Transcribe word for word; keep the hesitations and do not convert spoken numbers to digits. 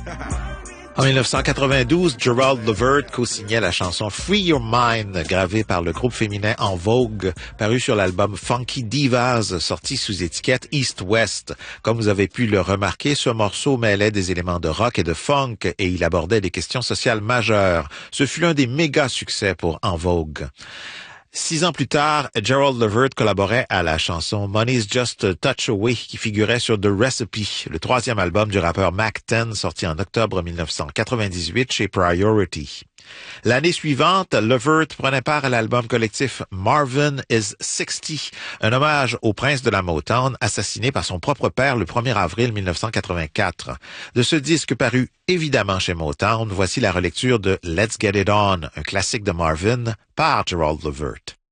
En dix-neuf cent quatre-vingt-douze, Gerald Levert co-signait la chanson Free Your Mind, gravée par le groupe féminin En Vogue, paru sur l'album Funky Divas, sorti sous étiquette East-West. Comme vous avez pu le remarquer, ce morceau mêlait des éléments de rock et de funk et il abordait des questions sociales majeures. Ce fut l'un des méga succès pour En Vogue. Six ans plus tard, Gerald Levert collaborait à la chanson Money's Just a Touch Away qui figurait sur The Recipe, le troisième album du rappeur Mac dix sorti en octobre dix-neuf cent quatre-vingt-dix-huit chez Priority. L'année suivante, Levert prenait part à l'album collectif Marvin is sixty, un hommage au prince de la Motown assassiné par son propre père le premier avril dix-neuf cent quatre-vingt-quatre. De ce disque paru évidemment chez Motown, voici la relecture de Let's Get It On, un classique de Marvin par Gerald Levert.